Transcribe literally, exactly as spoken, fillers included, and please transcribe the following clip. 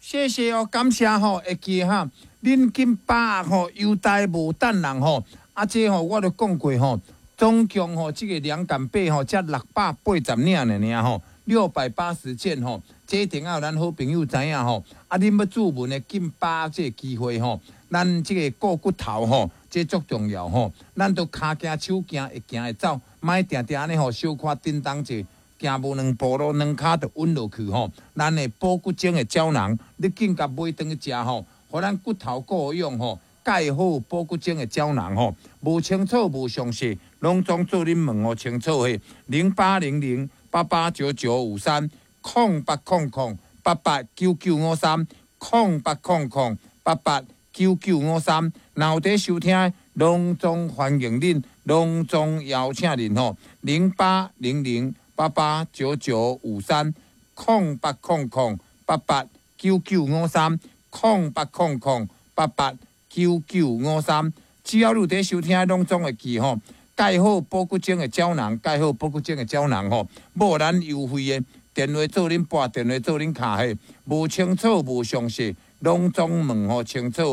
谢谢哦，感谢吼，会记哈。恁金巴吼优待无等人吼，啊这吼我都讲过吼，总共吼这个两杆八吼才六百八十领呢尔吼，六百八十件吼，这一定要咱好朋友知影吼。啊，恁要注文的金巴这个机会吼，咱这个顾骨头吼，这足重要吼。咱都骹行手行会行会走，莫定定安尼吼小可叮当者。行无两步路，两骹就稳落去吼。咱的补骨精的胶囊，你紧甲买转去食吼，互咱骨头够用吼。钙好补骨精的胶囊吼，无清楚无详细，拢总做恁问哦清楚嘿。零八零零八八九九五三空八空空八八九九五三空八空空八八九九五三，然后伫收听，隆重欢迎恁，隆重邀请恁吼。零八零零八八九九五三空八空空八八九九五三空八空空八八九九五三，只要你在收听，拢总会记吼。钙好补骨精的胶囊，钙好补骨精的胶囊吼，无咱优惠的电话做恁拨，电话做恁卡嘿，无清楚无详细，拢总问吼清楚。